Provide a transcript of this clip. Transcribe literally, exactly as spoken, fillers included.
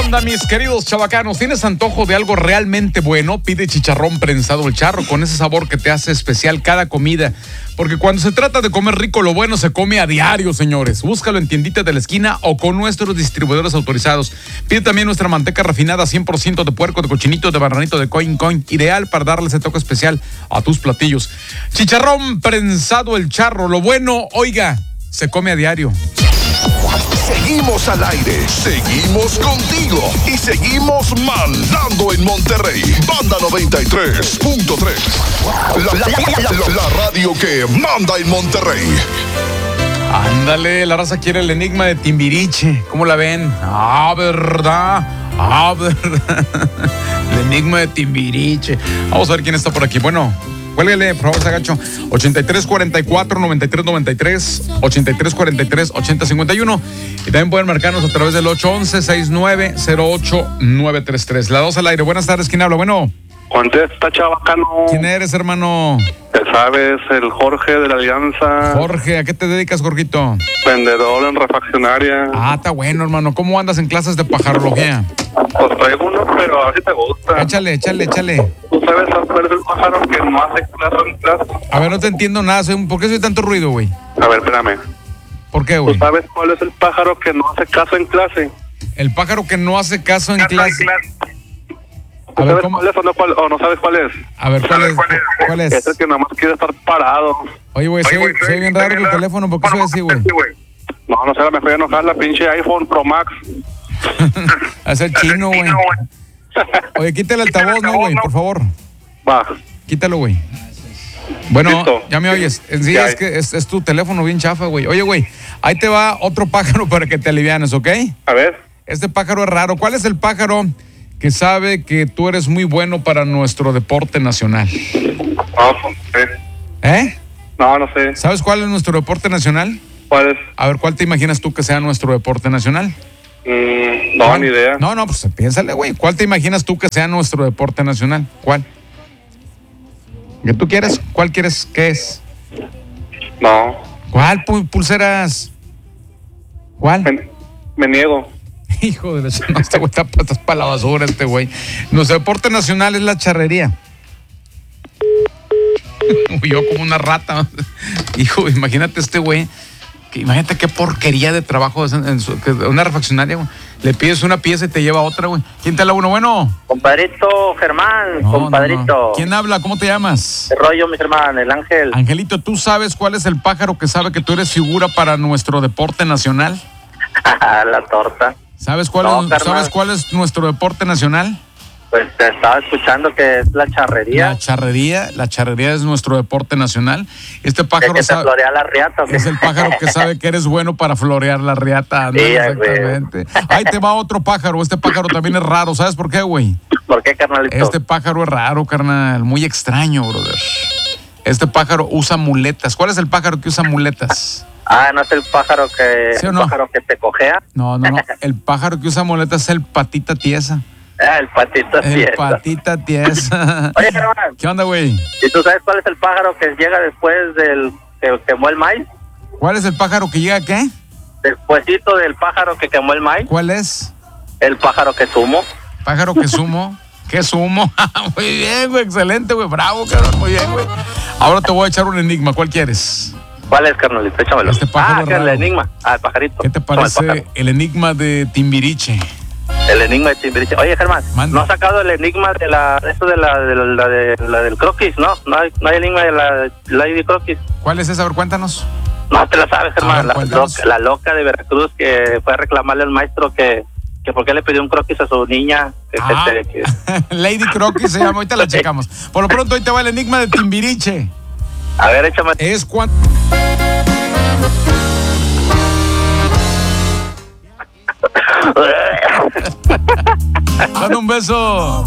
onda, mis queridos chavacanos? ¿Tienes antojo de algo realmente bueno? Pide chicharrón prensado El Charro, con ese sabor que te hace especial cada comida. Porque cuando se trata de comer rico, lo bueno se come a diario, señores. Búscalo en tienditas de la esquina o con nuestros distribuidores autorizados. Pide también nuestra manteca refinada cien por ciento de puerco, de cochinito, de bananito, de coin coin. Ideal para darle ese toque especial a tus platillos. Chicharrón prensado El Charro. Lo bueno, oiga, se come a diario. Seguimos al aire, seguimos contigo y seguimos mandando en Monterrey. Banda noventa y tres punto tres. La, la, la, la, la radio que manda en Monterrey. Ándale, la raza quiere el enigma de Timbiriche. ¿Cómo la ven? Ah, verdad. Ah, verdad. El enigma de Timbiriche. Vamos a ver quién está por aquí. Bueno, cuélguele, por favor, Sagacho. ochenta y tres cuarenta y cuatro noventa y tres noventa y tres, ochenta y tres cuarenta y tres ochenta cincuenta y uno. Y también pueden marcarnos a través del ocho once sesenta y nueve cero ocho nueve tres tres. La dos al aire. Buenas tardes, ¿quién habla? Bueno. Contesta, chavacano. ¿Quién eres, hermano? Ya sabes, el Jorge de la Alianza. Jorge, ¿a qué te dedicas, Jorgito? Vendedor en refaccionaria. Ah, está bueno, hermano. ¿Cómo andas en clases de pajarología? Pues traigo uno, pero a ver si te gusta. Échale, échale, échale. ¿Tú sabes cuál es el pájaro que no hace clase en clase? A ver, no te entiendo nada. soy- ¿Por qué soy tanto ruido, güey? A ver, espérame. ¿Por qué, ¿Tú güey? sabes cuál es el pájaro que no hace caso en clase? El pájaro que no hace caso en clase. ¿Tú A ver, sabes ¿cómo? cuál es o no, cuál- o no sabes cuál es? A ver, ¿cuál es? ¿Cuál Es es? el que nada más quiere estar parado. Oye, güey, soy, soy bien raro el teléfono. ¿Por qué soy así, güey? No, no sé, me fui a enojar la pinche iPhone Pro Max. Es el chino, güey. Oye, quítale el altavoz, ¿no, güey? Por favor. Va. Quítalo, güey. Bueno, Listo. ya me oyes. En sí, Ya. es que es, es tu teléfono bien chafa, güey. Oye, güey, ahí te va otro pájaro para que te alivianes, ¿ok? A ver. Este pájaro es raro. ¿Cuál es el pájaro que sabe que tú eres muy bueno para nuestro deporte nacional? No, no sé. ¿Eh? No, no sé. ¿Sabes cuál es nuestro deporte nacional? ¿Cuál es? A ver, ¿cuál te imaginas tú que sea nuestro deporte nacional? Mm, no, ¿Cuál? ni idea. No, no, pues piénsale, güey. ¿Cuál te imaginas tú que sea nuestro deporte nacional? ¿Cuál? ¿Qué tú quieres? ¿Cuál quieres que es? No. ¿Cuál, pu- pulseras? ¿Cuál? Me, me niego. Hijo de la ch- no, este güey está estás para la basura, este güey. Nuestro deporte nacional es la charrería. Yo como una rata. Hijo, imagínate este güey. Que imagínate qué porquería de trabajo es en, en su, que una refaccionaria, güey. Le pides una pieza y te lleva otra, güey. ¿Quién te la uno? Bueno. Compadrito Germán, No, compadrito. no, no. ¿Quién habla? ¿Cómo te llamas? ¿Qué rollo, mi hermano? El Ángel. Angelito, ¿tú sabes cuál es el pájaro que sabe que tú eres figura para nuestro deporte nacional? La torta. ¿Sabes cuál, No, es, carnal. ¿Sabes cuál es nuestro deporte nacional? Pues te estaba escuchando que es la charrería. La charrería. La charrería es nuestro deporte nacional. Este ¿Es pájaro que te sabe, florea la riata o qué? es el pájaro que sabe que eres bueno para florear la riata. ¿no? Sí, Exactamente. Ahí te va otro pájaro. Este pájaro también es raro. ¿Sabes por qué, güey? ¿Por qué, carnalito? Este pájaro es raro, carnal. Muy extraño, brother. Este pájaro usa muletas. ¿Cuál es el pájaro que usa muletas? Ah, ¿no es el pájaro que, ¿Sí o el no? pájaro que te cojea? No, no, no. El pájaro que usa muletas es el patita tiesa. Ah, el patito El tiesa. patita tiesa. Oye, Germán, ¿Qué onda, güey? ¿y tú sabes cuál es el pájaro que llega después del que quemó el maíz? ¿Cuál es el pájaro que llega a qué? Despuésito del pájaro que quemó el maíz, ¿Cuál es? el pájaro que sumo. Pájaro que sumo. ¿Qué sumo? Muy bien, güey. Excelente, güey. Bravo, cabrón. Muy bien, güey. Ahora te voy a echar un enigma. ¿Cuál quieres? ¿Cuál es, carnalito? Échamelo. Este pájaro ah, que el raro. enigma. Ah, el pajarito. ¿Qué te Toma el parece pájaro. el enigma de Timbiriche? El enigma de Timbiriche. Oye, Germán, Mande. ¿no has sacado el enigma de la, eso de la, de la, de la del croquis? No, no hay, no hay enigma de la Lady Croquis. ¿Cuál es esa? A ver, cuéntanos. No te la sabes, A Germán. ver, La cuéntanos. loca, la loca de Veracruz que fue a reclamarle al maestro que, que por qué le pidió un croquis a su niña. Que, que- Ah, que- Lady Croquis se llama. Ahorita la checamos. Por lo pronto, ahí te va el enigma de Timbiriche. a ver, échame. Es cuando... Dale un beso.